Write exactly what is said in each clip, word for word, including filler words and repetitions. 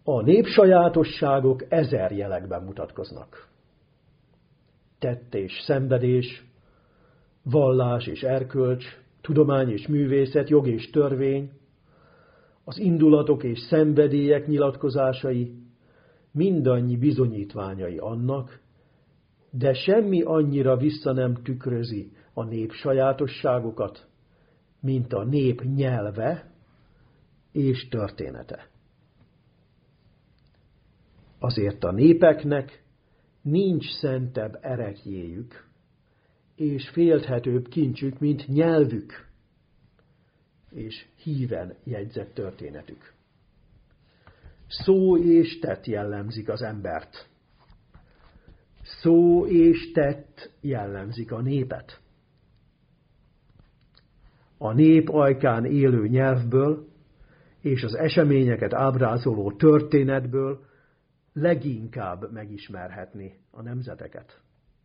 A népsajátosságok ezer jelekben mutatkoznak. Tett és szenvedés, vallás és erkölcs, tudomány és művészet, jog és törvény, az indulatok és szenvedélyek nyilatkozásai, mindannyi bizonyítványai annak, de semmi annyira vissza nem tükrözi a nép sajátosságokat, mint a nép nyelve és története. Azért a népeknek nincs szentebb ereklyéjük, és félthetőbb kincsük, mint nyelvük, és híven jegyzett történetük. Szó és tett jellemzik az embert. Szó és tett jellemzik a népet. A nép ajkán élő nyelvből és az eseményeket ábrázoló történetből leginkább megismerhetni a nemzeteket.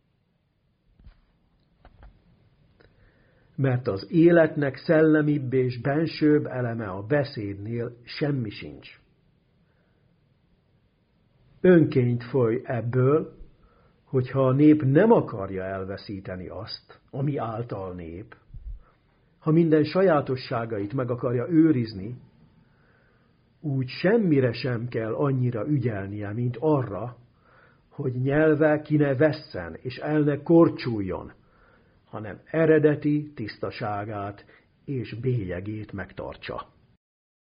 Mert az életnek szellemibb és bensőbb eleme a beszédnél semmi sincs. Önként foly ebből, hogyha a nép nem akarja elveszíteni azt, ami által nép, ha minden sajátosságait meg akarja őrizni, úgy semmire sem kell annyira ügyelnie, mint arra, hogy nyelve ki ne vesszen és el ne korcsuljon, hanem eredeti tisztaságát és bélyegét megtartsa.